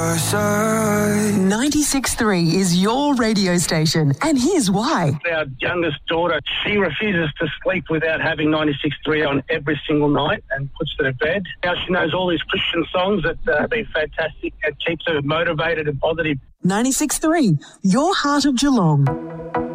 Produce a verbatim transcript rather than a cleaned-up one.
ninety-six point three is your radio station, and here's why. Our youngest daughter, she refuses to sleep without having ninety-six point three on every single night and puts her to bed. Now she knows all these Christian songs that uh, have been fantastic and keeps her motivated and positive. ninety-six point three, your heart of Geelong.